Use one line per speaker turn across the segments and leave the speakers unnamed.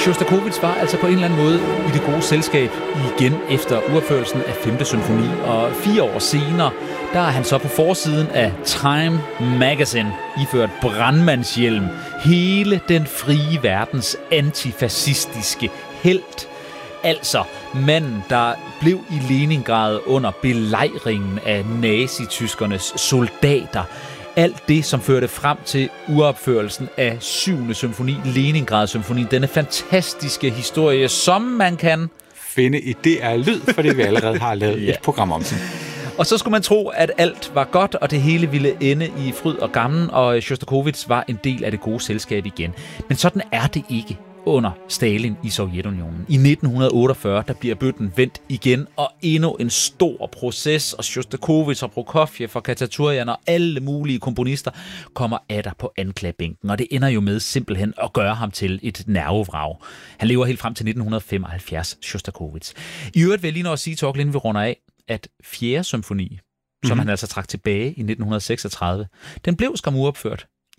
Sjostakovitj var altså på en eller anden måde i det gode selskab igen efter uopførelsen af 5. symfoni, og 4 år senere, der er han så på forsiden af Time Magazine iført brandmandshjelm, hele den frie verdens antifascistiske helt. Altså manden, der blev i Leningrad under belejringen af nazityskernes soldater. Alt det, som førte frem til uopførelsen af 7. symfoni, Leningrad-symfonien. Denne fantastiske historie, som man kan
finde i DR Lyd, fordi vi allerede har lavet et program om den.
Og så skulle man tro, at alt var godt, og det hele ville ende i fryd og gammen, og Sjostakovitj var en del af det gode selskab igen. Men sådan er det ikke under Stalin i Sovjetunionen. I 1948, der bliver bøtten vendt igen, og endnu en stor proces, og Sjostakovitj og Prokofjev og Khachaturjan og alle mulige komponister kommer atter på anklagebænken, og det ender jo med simpelthen at gøre ham til et nervevrag. Han lever helt frem til 1975, Sjostakovitj. I øvrigt vil jeg lige nå at sige, Torkel, inden vi runder af, at 4. symfoni, som han altså trak tilbage i 1936, den blev skam uopført i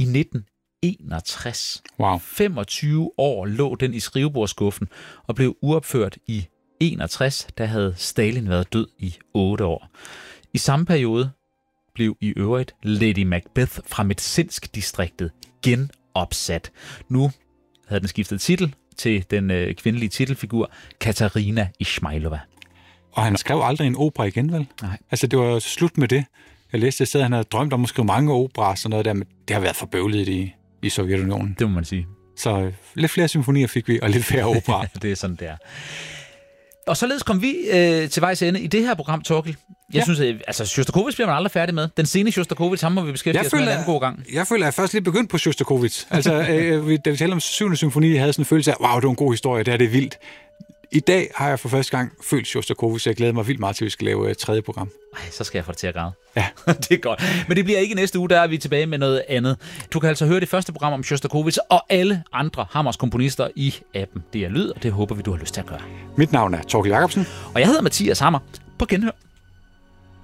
1961.
Wow.
25 år lå den i skrivebordsskuffen og blev uopført i 61, der havde Stalin været død i 8 år. I samme periode blev i øvrigt Lady Macbeth fra Metsinsk-distriktet genopsat. Nu havde den skiftet titel til den kvindelige titelfigur Katarina Ismailova.
Og han skrev aldrig en opera igen, vel?
Nej.
Altså, det var slut med det. Jeg læste et sted, at han havde drømt om at skrive mange operaer og sådan noget der, men det har været for bøvlet i Sovjetunionen.
Det må man sige.
Så lidt flere symfonier fik vi, og lidt flere operaer.
Det er sådan, der. Og således kom vi til vejs ende i det her program, Torkel. Jeg synes, altså Sjostakovitj bliver man aldrig færdig med. Den scene Sjostakovitj, ham må vi beskæftige os med en anden god gang.
Jeg føler, at jeg først lige begyndt på Sjostakovitj. Altså, da vi talte om 7. symfoni, jeg havde sådan en følelse af, wow, det var en god historie, det er vildt. I dag har jeg for første gang følt Sjostakovitj, så jeg glæder mig vildt meget til, at vi skal lave et 3. program.
Ej, så skal jeg få det til at græde.
Ja.
Det er godt. Men det bliver ikke næste uge, der er vi tilbage med noget andet. Du kan altså høre det første program om Sjostakovitj og alle andre Hammers komponister i appen DR Lyd, og det håber vi, du har lyst til at gøre.
Mit navn er Torkel Jacobsen.
Og jeg hedder Mathias Hammer. På genhør.